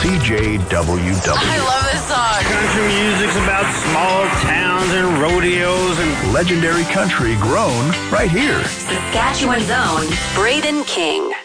CJWW. I love this song. Country music's about small towns and rodeos and Legendary country grown right here. Saskatchewan's own Braden King.